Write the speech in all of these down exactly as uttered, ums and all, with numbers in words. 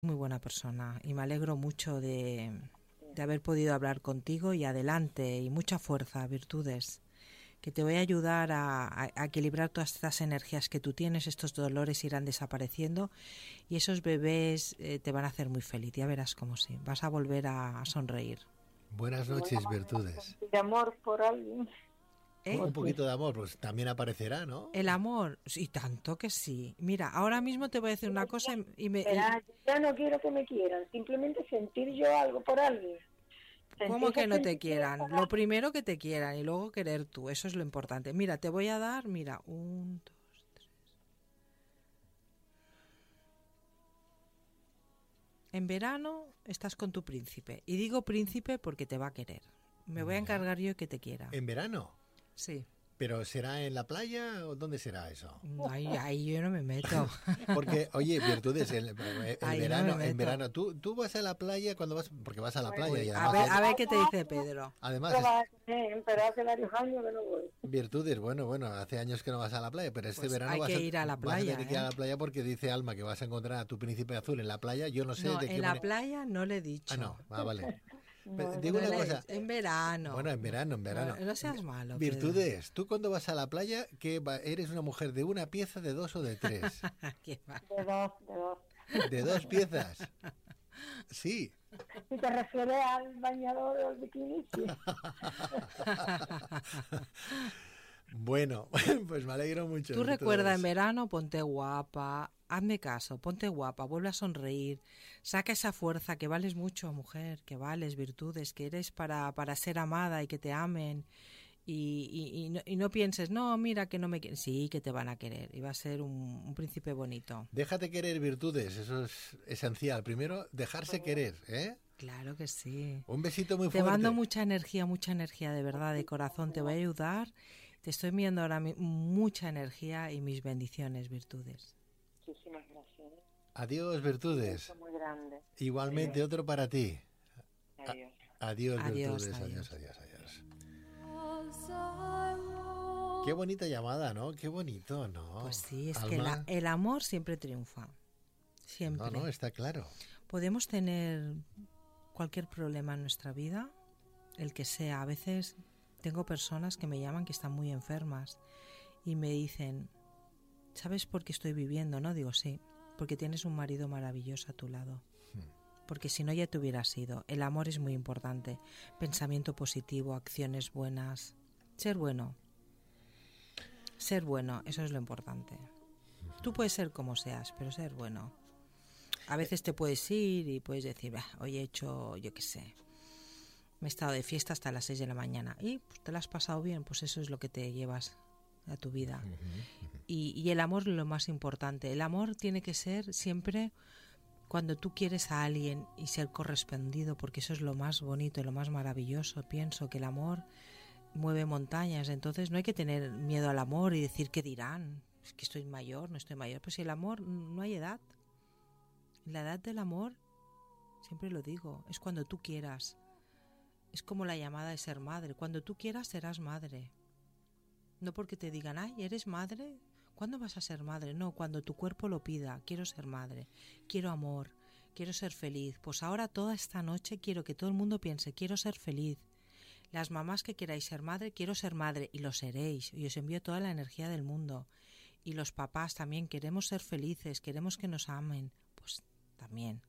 Muy buena persona y me alegro mucho de, de haber podido hablar contigo y adelante y mucha fuerza, Virtudes, que te voy a ayudar a, a, a equilibrar todas estas energías que tú tienes, estos dolores irán desapareciendo y esos bebés eh, te van a hacer muy feliz, ya verás cómo sí, vas a volver a, a sonreír. Buenas noches, Virtudes. De amor por alguien. ¿Eh? Un poquito de amor, pues también aparecerá, ¿no? El amor, y tanto que sí. Mira, ahora mismo te voy a decir una cosa y me... Verá, yo ya no quiero que me quieran, simplemente sentir yo algo por alguien. ¿Cómo Sentir que no te sentir quieran? por Lo alguien. primero que te quieran y luego querer tú, eso es lo importante. Mira, te voy a dar, mira, un, dos, tres. En verano estás con tu príncipe. Y digo príncipe porque te va a querer. Me voy a encargar yo de que te quiera. ¿En verano? Sí. ¿Pero será en la playa o dónde será eso? Ahí, ahí yo no me meto. Porque, oye, Virtudes, el, el Ahí no verano, me en meto. verano, ¿tú, tú vas a la playa cuando vas, porque vas a la playa y A además, ver, a ver qué te dice Pedro. además Pero va- eh, pero hace varios años que no voy. Virtudes, bueno, bueno, hace años que no vas a la playa, pero este Pues verano hay vas, que a, ir a la vas playa, a tener que ir a ¿eh? la playa porque dice Alma que vas a encontrar a tu príncipe azul en la playa. Yo no sé No, de qué en la manera- playa no le he dicho. Ah, no, ah, vale. No, Pero no digo No una le he cosa. dicho. En verano. Bueno, en verano, en verano. No, no seas malo, Pedro. Virtudes, tú cuando vas a la playa, ¿qué va- ¿eres una mujer de una pieza, de dos o de tres? Qué va. De dos, de dos. De dos piezas. Sí. Si te refieres al bañador o al bikini, sí. Bueno, pues me alegro mucho. Tú Virtudes. recuerda en verano, ponte guapa, hazme caso, ponte guapa, vuelve a sonreír, saca esa fuerza, que vales mucho, mujer, que vales, Virtudes, que eres para, para ser amada y que te amen. Y, y, y, no, y no pienses, no, mira que no me quieren. Sí, que te van a querer y va a ser un, un príncipe bonito. Déjate querer, Virtudes, eso es esencial. Primero, dejarse querer, ¿eh? Claro que sí. Un besito muy Te fuerte. mando mucha energía, mucha energía, de verdad, de corazón. Te voy a ayudar. Te estoy enviando ahora mi- mucha energía y mis bendiciones, Virtudes. Muchísimas gracias. Adiós, Virtudes. Es muy grande. Igualmente otro para ti. Adiós. Adiós, Adiós, Virtudes. adiós. Adiós, adiós, adiós. Qué bonita llamada, ¿no? Qué bonito, ¿no? Pues sí, es Alma. que la- el amor siempre triunfa. Siempre. No, no, está claro. Podemos tener cualquier problema en nuestra vida, el que sea. A veces tengo personas que me llaman que están muy enfermas y me dicen, ¿sabes por qué estoy viviendo? No, digo sí, porque tienes un marido maravilloso a tu lado. Porque si no ya te hubieras ido. El amor es muy importante. Pensamiento positivo, acciones buenas. Ser bueno. Ser bueno, eso es lo importante. Tú puedes ser como seas, pero ser bueno. A veces te puedes ir y puedes decir, bah, hoy he hecho, yo qué sé, me he estado de fiesta hasta las seis de la mañana y pues, te la has pasado bien, pues eso es lo que te llevas a tu vida. Y, y el amor es lo más importante. El amor tiene que ser siempre cuando tú quieres a alguien y ser correspondido, porque eso es lo más bonito y lo más maravilloso. Pienso que el amor mueve montañas, entonces no hay que tener miedo al amor y decir qué dirán, es que estoy mayor, no estoy mayor. Pues si el amor no hay edad. La edad del amor, siempre lo digo, es cuando tú quieras. Es como la llamada de ser madre. Cuando tú quieras serás madre. No porque te digan, ay, ¿eres madre? ¿Cuándo vas a ser madre? No, cuando tu cuerpo lo pida. Quiero ser madre, quiero amor, quiero ser feliz. Pues ahora toda esta noche quiero que todo el mundo piense, quiero ser feliz. Las mamás que queráis ser madre, quiero ser madre y lo seréis. Y os envío toda la energía del mundo. Y los papás también queremos ser felices, queremos que nos amen. Pues también.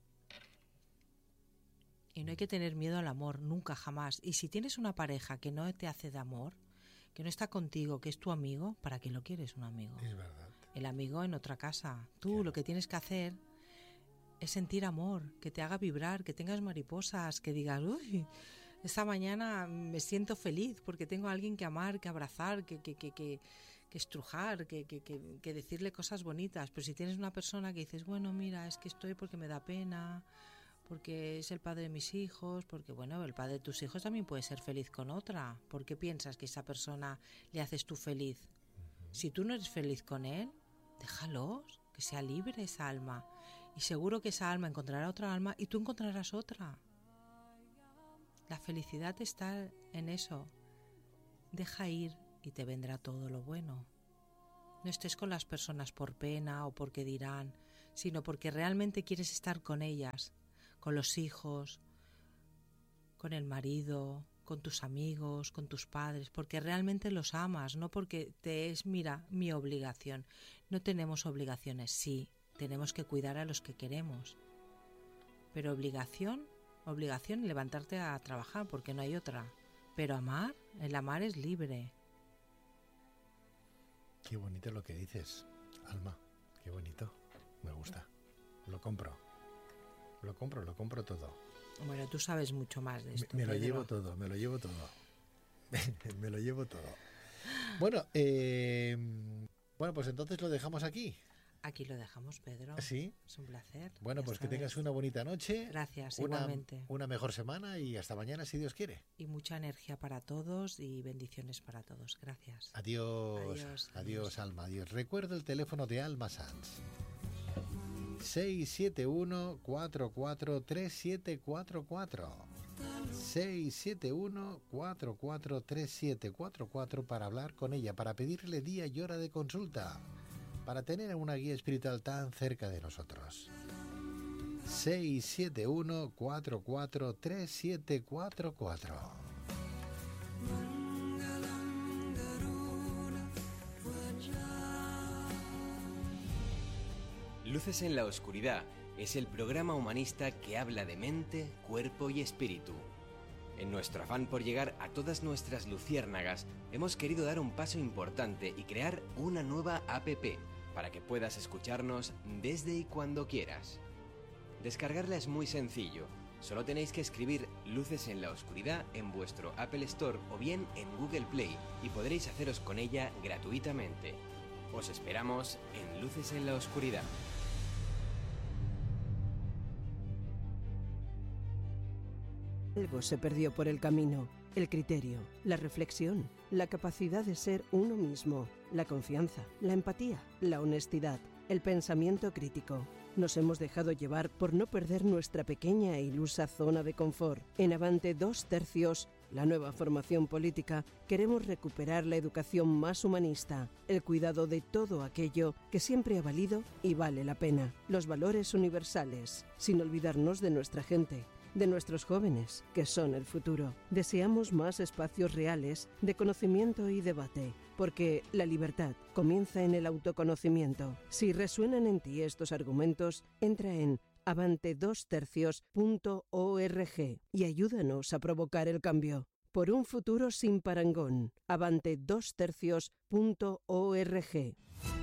Y no hay que tener miedo al amor, nunca, jamás. Y si tienes una pareja que no te hace de amor, que no está contigo, que es tu amigo, ¿para qué lo quieres un amigo? Es verdad. El amigo en otra casa. Tú lo que tienes que hacer es sentir amor, que te haga vibrar, que tengas mariposas, que digas, uy, esta mañana me siento feliz porque tengo a alguien que amar, que abrazar, que, que, que, que, que estrujar, que, que, que, que decirle cosas bonitas. Pero si tienes una persona que dices, bueno, mira, es que estoy porque me da pena, porque es el padre de mis hijos, porque bueno, el padre de tus hijos también puede ser feliz con otra. ¿Por qué piensas que esa persona le haces tú feliz? Si tú no eres feliz con él, déjalos, que sea libre esa alma. Y seguro que esa alma encontrará otra alma y tú encontrarás otra. La felicidad está en eso. Deja ir y te vendrá todo lo bueno. No estés con las personas por pena o porque dirán. sino porque realmente quieres estar con ellas, con los hijos, con el marido, con tus amigos, con tus padres, porque realmente los amas, no porque te es, mira, mi obligación. No tenemos obligaciones, sí, tenemos que cuidar a los que queremos, pero obligación, obligación levantarte a trabajar porque no hay otra, pero amar, el amar es libre. Qué bonito lo que dices, Alma, qué bonito, me gusta, lo compro, lo compro, lo compro todo. Bueno, tú sabes mucho más de esto. Me, me lo Pedro. llevo todo, me lo llevo todo, me lo llevo todo. Bueno, eh, bueno, pues entonces lo dejamos aquí. Aquí lo dejamos, Pedro. Sí. Es un placer. Bueno, Ya pues que sabes. tengas una bonita noche. Gracias, una, igualmente. Una mejor semana y hasta mañana si Dios quiere. Y mucha energía para todos y bendiciones para todos. Gracias. Adiós, adiós, Adiós, adiós, adiós. Alma, adiós. Recuerdo el teléfono de Alma Sanz. seis siete uno, cuatro cuatro tres siete cuatro cuatro. seis siete uno, cuatro cuatro tres siete cuatro cuatro para hablar con ella, para pedirle día y hora de consulta, para tener una guía espiritual tan cerca de nosotros. seis siete uno, cuatro cuatro tres siete cuatro cuatro. Luces en la Oscuridad es el programa humanista que habla de mente, cuerpo y espíritu. En nuestro afán por llegar a todas nuestras luciérnagas, hemos querido dar un paso importante y crear una nueva app para que puedas escucharnos desde y cuando quieras. Descargarla es muy sencillo, solo tenéis que escribir Luces en la Oscuridad en vuestro Apple Store o bien en Google Play y podréis haceros con ella gratuitamente. Os esperamos en Luces en la Oscuridad. Algo se perdió por el camino. El criterio, la reflexión, la capacidad de ser uno mismo, la confianza, la empatía, la honestidad, el pensamiento crítico. Nos hemos dejado llevar por no perder nuestra pequeña e ilusa zona de confort. En Avante dos tercios, la nueva formación política, queremos recuperar la educación más humanista, el cuidado de todo aquello que siempre ha valido y vale la pena, los valores universales, sin olvidarnos de nuestra gente, de nuestros jóvenes, que son el futuro. Deseamos más espacios reales de conocimiento y debate, porque la libertad comienza en el autoconocimiento. Si resuenan en ti estos argumentos, entra en avante dos tercios punto org y ayúdanos a provocar el cambio. Por un futuro sin parangón. avante dos tercios punto org.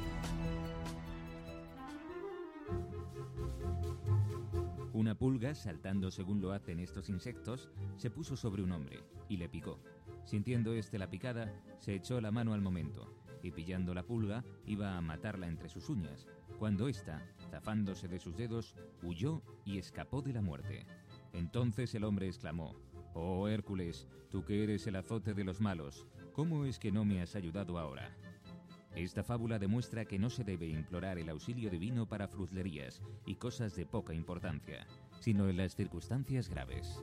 Una pulga, saltando según lo hacen estos insectos, se puso sobre un hombre y le picó. Sintiendo éste la picada, se echó la mano al momento y pillando la pulga iba a matarla entre sus uñas, cuando ésta, zafándose de sus dedos, huyó y escapó de la muerte. Entonces el hombre exclamó: «Oh Hércules, tú que eres el azote de los malos, ¿cómo es que no me has ayudado ahora?». Esta fábula demuestra que no se debe implorar el auxilio divino para fruslerías y cosas de poca importancia, sino en las circunstancias graves.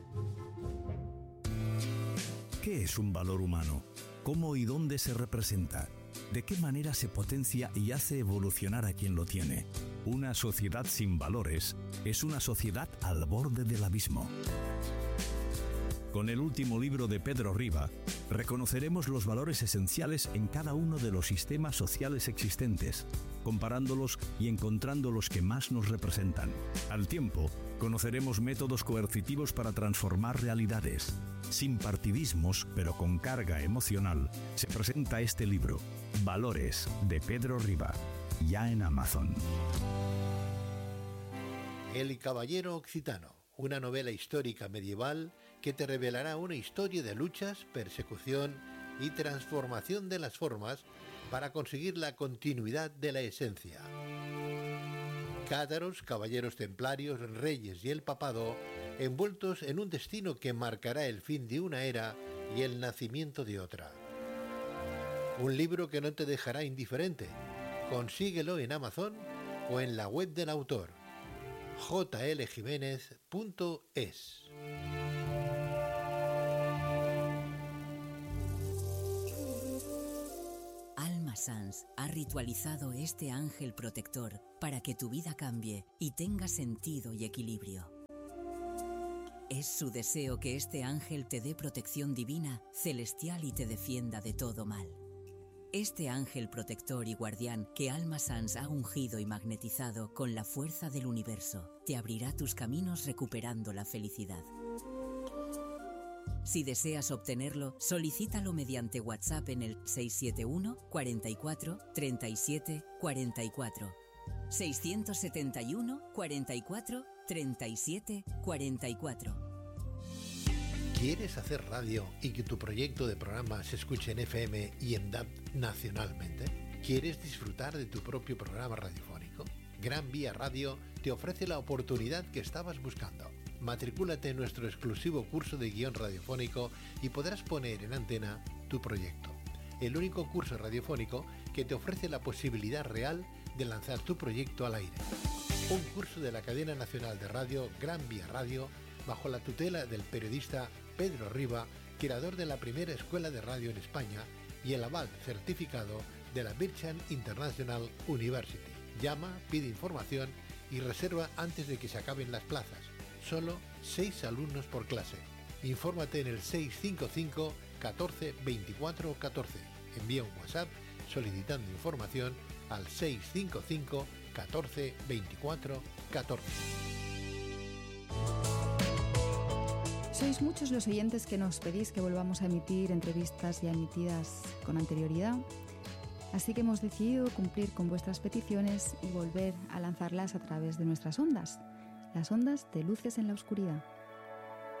¿Qué es un valor humano? ¿Cómo y dónde se representa? ¿De qué manera se potencia y hace evolucionar a quien lo tiene? Una sociedad sin valores es una sociedad al borde del abismo. Con el último libro de Pedro Riba, reconoceremos los valores esenciales en cada uno de los sistemas sociales existentes, comparándolos y encontrando los que más nos representan. Al tiempo, conoceremos métodos coercitivos para transformar realidades. Sin partidismos, pero con carga emocional, se presenta este libro, Valores, de Pedro Riba, ya en Amazon. El Caballero Occitano, una novela histórica medieval que te revelará una historia de luchas, persecución y transformación de las formas para conseguir la continuidad de la esencia. Cátaros, caballeros templarios, reyes y el papado, envueltos en un destino que marcará el fin de una era y el nacimiento de otra. Un libro que no te dejará indiferente. Consíguelo en Amazon o en la web del autor, j l jiménez punto es. Alma Sans ha ritualizado este ángel protector para que tu vida cambie y tenga sentido y equilibrio. Es su deseo que este ángel te dé protección divina, celestial y te defienda de todo mal. Este ángel protector y guardián que Alma Sans ha ungido y magnetizado con la fuerza del universo, te abrirá tus caminos recuperando la felicidad. Si deseas obtenerlo, solicítalo mediante WhatsApp en el seis siete uno, cuarenta y cuatro, treinta y siete, cuarenta y cuatro. seiscientos setenta y uno, cuarenta y cuatro, treinta y siete, cuarenta y cuatro. ¿Quieres hacer radio y que tu proyecto de programa se escuche en F M y en D A B nacionalmente? ¿Quieres disfrutar de tu propio programa radiofónico? Gran Vía Radio te ofrece la oportunidad que estabas buscando. Matricúlate en nuestro exclusivo curso de guión radiofónico y podrás poner en antena tu proyecto. El único curso radiofónico que te ofrece la posibilidad real de lanzar tu proyecto al aire. Un curso de la cadena nacional de radio Gran Vía Radio bajo la tutela del periodista Pedro Riba, creador de la primera escuela de radio en España y el aval certificado de la Bircham International University. Llama, pide información y reserva antes de que se acaben las plazas. Solo seis alumnos por clase. Infórmate en el seis cinco cinco, catorce, veinticuatro, catorce. Envía un WhatsApp solicitando información al seis cinco cinco, catorce, veinticuatro, catorce. Sois muchos los oyentes que nos pedís que volvamos a emitir entrevistas ya emitidas con anterioridad, así que hemos decidido cumplir con vuestras peticiones y volver a lanzarlas a través de nuestras ondas, las ondas de Luces en la Oscuridad.